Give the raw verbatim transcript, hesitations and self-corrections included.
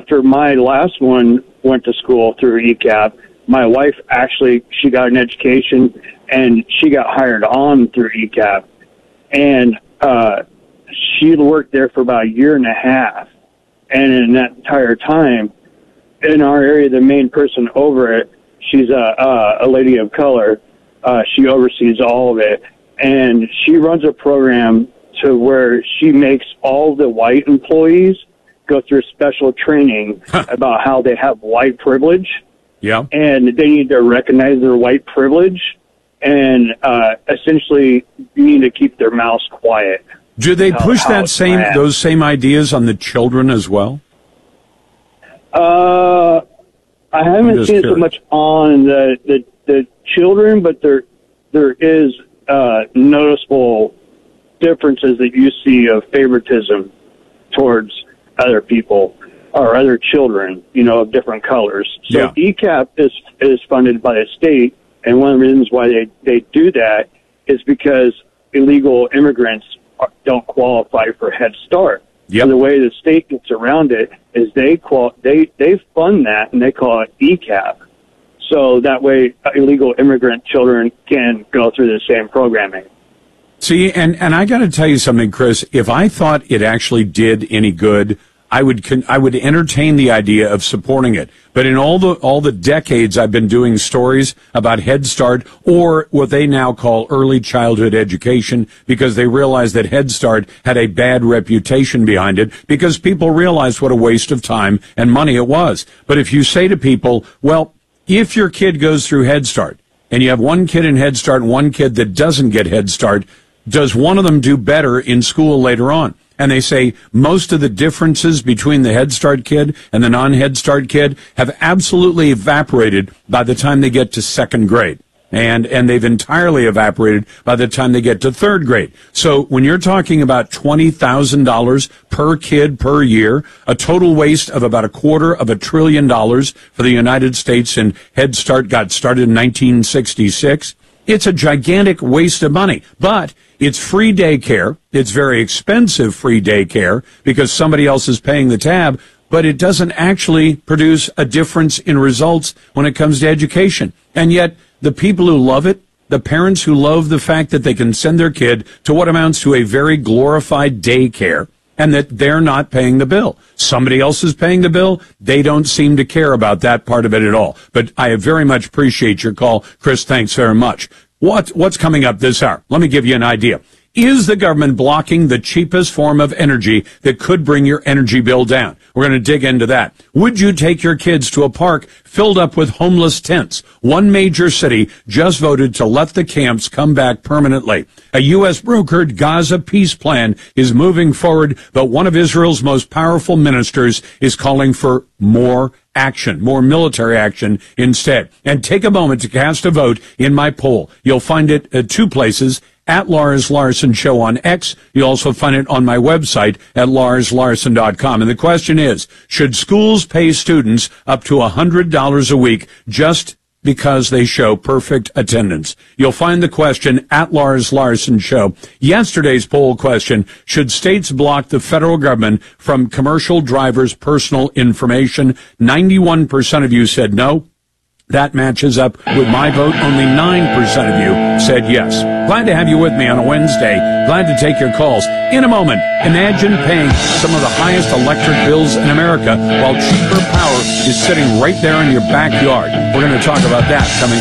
after my last one went to school through E C A P, my wife actually, she got an education, and she got hired on through E C A P. And uh, she worked there for about a year and a half. And in that entire time, in our area, the main person over it, she's a, a, a lady of color. Uh, she oversees all of it. And she runs a program to where she makes all the white employees go through special training about how they have white privilege. Yeah. And they need to recognize their white privilege. And uh, essentially, you need to keep their mouths quiet. Do they how, push how that same bad. those same ideas on the children as well? Uh, I haven't seen it so much on the, the the children, but there there is uh, noticeable differences that you see of favoritism towards other people or other children, you know, of different colors. So Yeah. E C A P is is funded by the state, and one of the reasons why they they do that is because illegal immigrants are, don't qualify for Head Start. Yep. So the way the state gets around it is they qual- they they fund that, and they call it E C A P. So that way illegal immigrant children can go through the same programming. See, and, and I got to tell you something, Chris. If I thought it actually did any good, I would con- I would entertain the idea of supporting it. But in all the all the decades I've been doing stories about Head Start, or what they now call early childhood education, because they realized that Head Start had a bad reputation behind it, because people realized what a waste of time and money it was. But if you say to people, well, if your kid goes through Head Start, and you have one kid in Head Start and one kid that doesn't get Head Start, does one of them do better in school later on? And they say most of the differences between the Head Start kid and the non-Head Start kid have absolutely evaporated by the time they get to second grade. And, and they've entirely evaporated by the time they get to third grade. So when you're talking about twenty thousand dollars per kid per year, a total waste of about a quarter of a trillion dollars for the United States, and Head Start got started in nineteen sixty-six, it's a gigantic waste of money. But it's free daycare. It's very expensive free daycare because somebody else is paying the tab, but it doesn't actually produce a difference in results when it comes to education. And yet, the people who love it, the parents who love the fact that they can send their kid to what amounts to a very glorified daycare, and that they're not paying the bill. Somebody else is paying the bill. They don't seem to care about that part of it at all. But I very much appreciate your call. Chris, thanks very much. What, what's coming up this hour? Let me give you an idea. Is the government blocking the cheapest form of energy that could bring your energy bill down? We're going to dig into that. Would you take your kids to a park filled up with homeless tents? One major city just voted to let the camps come back permanently. A U S brokered Gaza peace plan is moving forward, but one of Israel's most powerful ministers is calling for more action, more military action instead. And take a moment to cast a vote in my poll. You'll find it at two places. At Lars Larson Show on X. You'll also find it on my website at lars larson dot com. And the question is, should schools pay students up to one hundred dollars a week just because they show perfect attendance? You'll find the question at Lars Larson Show. Yesterday's poll question, should states block the federal government from commercial drivers' personal information? ninety-one percent of you said no. That matches up with my vote. Only nine percent of you said yes. Glad to have you with me on a Wednesday. Glad to take your calls. In a moment, imagine paying some of the highest electric bills in America while cheaper power is sitting right there in your backyard. We're going to talk about that coming